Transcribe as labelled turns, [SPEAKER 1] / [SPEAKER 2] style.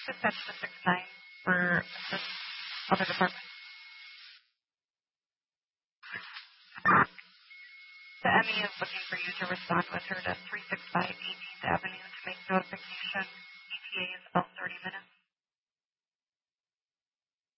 [SPEAKER 1] dispatch the 6-9 for this other department. The ME is looking for you to respond with her to 365 18th Avenue to make notification